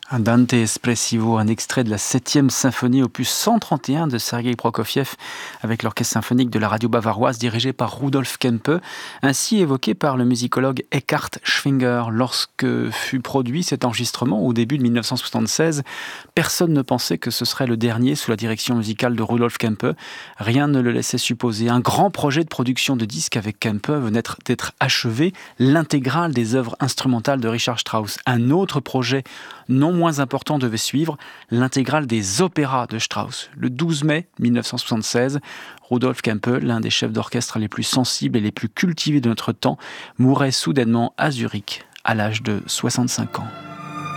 Un Dante Espressivo, un extrait de la 7e symphonie opus 131 de Sergueï Prokofiev avec l'orchestre symphonique de la radio bavaroise dirigé par Rudolf Kempe, ainsi évoqué par le musicologue Eckhard Schwinger. Lorsque fut produit cet enregistrement au début de 1976, personne ne pensait que ce serait le dernier sous la direction musicale de Rudolf Kempe. Rien ne le laissait supposer. Un grand projet de production de disques avec Kempe venait d'être achevé, l'intégrale des œuvres instrumentales de Richard Strauss. Un autre projet non moins important devait suivre, l'intégrale des opéras de Strauss. Le 12 mai 1976, Rudolf Kempe, l'un des chefs d'orchestre les plus sensibles et les plus cultivés de notre temps, mourait soudainement à Zurich, à l'âge de 65 ans.